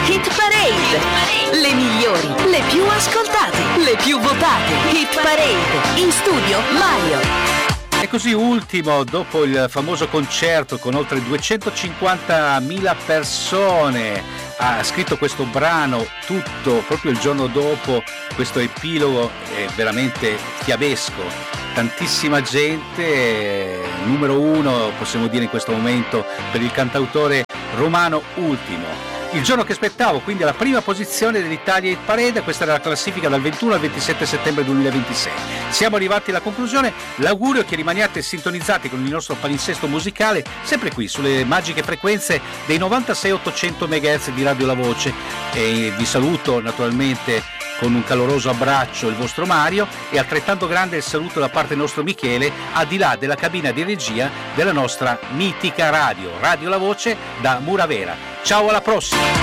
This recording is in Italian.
Hit Parade, le migliori, le più ascoltate, le più votate. Hit Parade, in studio Mario. E così ultimo, dopo il famoso concerto con oltre 250.000 persone, ha scritto questo brano tutto proprio il giorno dopo. Questo epilogo è veramente fiabesco. Tantissima gente, numero uno possiamo dire in questo momento per il cantautore romano Ultimo. Il giorno che aspettavo, quindi alla prima posizione dell'Italia Hit Parade, questa era la classifica dal 21 al 27 settembre 2026. Siamo arrivati alla conclusione, l'augurio è che rimaniate sintonizzati con il nostro palinsesto musicale, sempre qui sulle magiche frequenze dei 96-800 MHz di Radio La Voce, e vi saluto naturalmente con un caloroso abbraccio il vostro Mario, e altrettanto grande il saluto da parte del nostro Michele, al di là della cabina di regia della nostra mitica radio La Voce da Muravera. Ciao, alla prossima!